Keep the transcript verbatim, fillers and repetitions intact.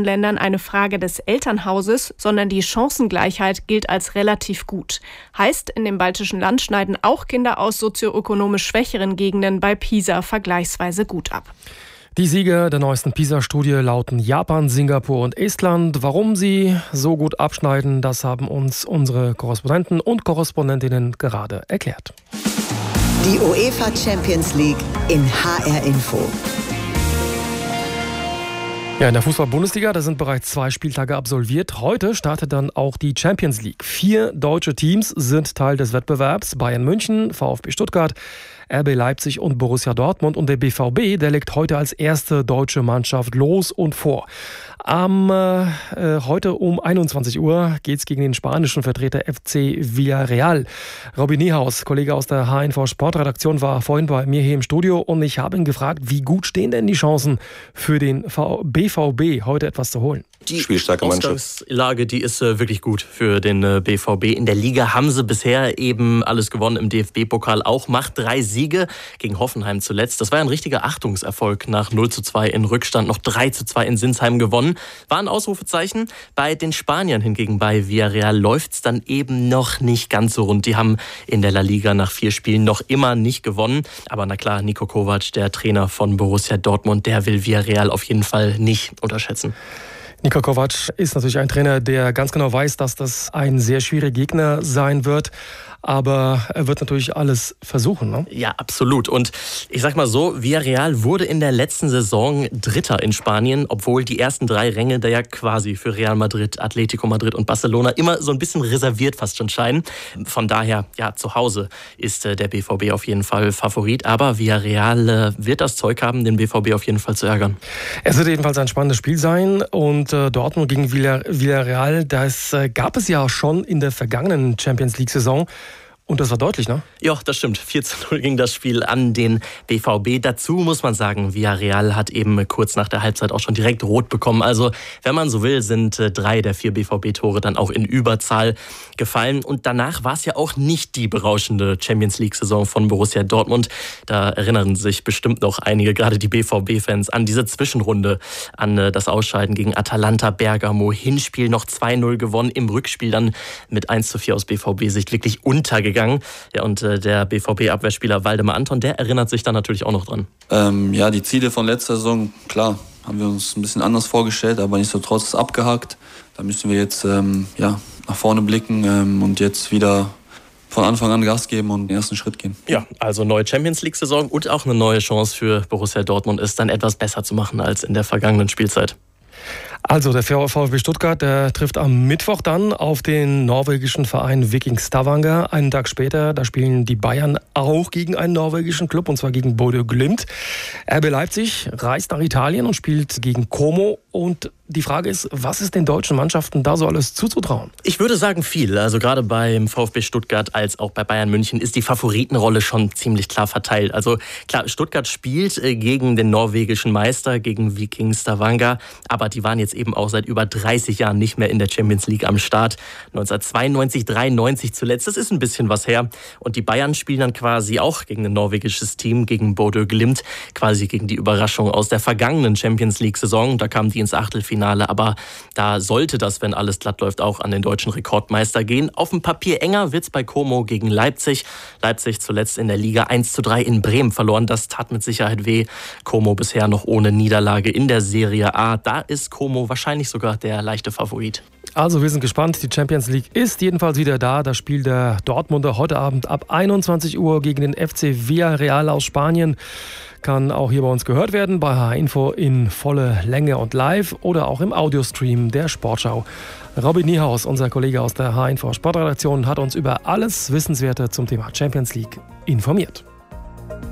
beiden Ländern eine Frage des Elternhauses, sondern die Chancengleichheit gilt als relativ gut. Heißt, in dem baltischen Land schneiden auch Kinder aus sozioökonomisch schwächeren Gegenden bei PISA vergleichsweise gut ab. Die Sieger der neuesten PISA-Studie lauten Japan, Singapur und Estland. Warum sie so gut abschneiden, das haben uns unsere Korrespondenten und Korrespondentinnen gerade erklärt. Die UEFA Champions League in H R Info. Ja, in der Fußball-Bundesliga, da sind bereits zwei Spieltage absolviert. Heute startet dann auch die Champions League. Vier deutsche Teams sind Teil des Wettbewerbs. Bayern München, VfB Stuttgart, R B Leipzig und Borussia Dortmund. Und der B V B, der legt heute als erste deutsche Mannschaft los und vor. Am, äh, heute um einundzwanzig Uhr geht es gegen den spanischen Vertreter F C Villarreal. Robin Niehaus, Kollege aus der H N V Sportredaktion, war vorhin bei mir hier im Studio und ich habe ihn gefragt, wie gut stehen denn die Chancen für den B V B, heute etwas zu holen? Die spielstarke Ausgangslage, die ist äh, wirklich gut für den äh, B V B. In der Liga haben sie bisher eben alles gewonnen, im D F B-Pokal auch. Macht drei Siege gegen Hoffenheim zuletzt. Das war ein richtiger Achtungserfolg nach null zu zwei in Rückstand. Noch drei zu zwei in Sinsheim gewonnen. War ein Ausrufezeichen. Bei den Spaniern hingegen, bei Villarreal, läuft's dann eben noch nicht ganz so rund. Die haben in der La Liga nach vier Spielen noch immer nicht gewonnen. Aber na klar, Niko Kovac, der Trainer von Borussia Dortmund, der will Villarreal auf jeden Fall nicht unterschätzen. Niko Kovac ist natürlich ein Trainer, der ganz genau weiß, dass das ein sehr schwieriger Gegner sein wird. Aber er wird natürlich alles versuchen, ne? Ja, absolut. Und ich sag mal so, Villarreal wurde in der letzten Saison Dritter in Spanien, obwohl die ersten drei Ränge da ja quasi für Real Madrid, Atletico Madrid und Barcelona immer so ein bisschen reserviert fast schon scheinen. Von daher, ja, zu Hause ist der B V B auf jeden Fall Favorit. Aber Villarreal wird das Zeug haben, den B V B auf jeden Fall zu ärgern. Es wird jedenfalls ein spannendes Spiel sein. Und äh, Dortmund gegen Villarreal, das äh, gab es ja schon in der vergangenen Champions League-Saison. Und das war deutlich, ne? Ja, das stimmt. vier zu null ging das Spiel an den B V B. Dazu muss man sagen, Villarreal hat eben kurz nach der Halbzeit auch schon direkt rot bekommen. Also, wenn man so will, sind drei der vier B V B-Tore dann auch in Überzahl gefallen. Und danach war es ja auch nicht die berauschende Champions-League-Saison von Borussia Dortmund. Da erinnern sich bestimmt noch einige, gerade die B V B-Fans, an diese Zwischenrunde, an das Ausscheiden gegen Atalanta Bergamo. Hinspiel noch zwei null gewonnen, im Rückspiel dann mit eins zu vier aus B V B-Sicht wirklich untergegangen. Ja, und äh, der B V B-Abwehrspieler Waldemar Anton, der erinnert sich dann natürlich auch noch dran. Ähm, ja, die Ziele von letzter Saison, klar, haben wir uns ein bisschen anders vorgestellt, aber nichtsdestotrotz abgehakt. Da müssen wir jetzt ähm, ja, nach vorne blicken ähm, und jetzt wieder von Anfang an Gas geben und den ersten Schritt gehen. Ja, also neue Champions-League-Saison und auch eine neue Chance für Borussia Dortmund ist dann etwas besser zu machen als in der vergangenen Spielzeit. Also der VfB Stuttgart, der trifft am Mittwoch dann auf den norwegischen Verein Viking Stavanger. Einen Tag später, da spielen die Bayern auch gegen einen norwegischen Club, und zwar gegen Bodø Glimt. R B Leipzig reist nach Italien und spielt gegen Como. Und die Frage ist, was ist den deutschen Mannschaften da so alles zuzutrauen? Ich würde sagen viel. Also gerade beim VfB Stuttgart als auch bei Bayern München ist die Favoritenrolle schon ziemlich klar verteilt. Also klar, Stuttgart spielt gegen den norwegischen Meister, gegen Viking Stavanger. Aber die waren jetzt eben auch seit über dreißig Jahren nicht mehr in der Champions League am Start. neunzehnhundertzweiundneunzig, dreiundneunzig zuletzt. Das ist ein bisschen was her. Und die Bayern spielen dann quasi auch gegen ein norwegisches Team, gegen Bodø Glimt. Quasi gegen die Überraschung aus der vergangenen Champions League-Saison. Da kamen die ins Achtelfinale. Aber da sollte das, wenn alles glatt läuft, auch an den deutschen Rekordmeister gehen. Auf dem Papier enger wird's bei Como gegen Leipzig. Leipzig zuletzt in der Liga eins zu drei in Bremen verloren. Das tat mit Sicherheit weh. Como bisher noch ohne Niederlage in der Serie A. Da ist Como wahrscheinlich sogar der leichte Favorit. Also wir sind gespannt. Die Champions League ist jedenfalls wieder da. Das Spiel der Dortmunder heute Abend ab einundzwanzig Uhr gegen den F C Villarreal aus Spanien kann auch hier bei uns gehört werden, bei H Info in volle Länge und live oder auch im Audiostream der Sportschau. Robin Niehaus, unser Kollege aus der H Info Sportredaktion, hat uns über alles Wissenswerte zum Thema Champions League informiert.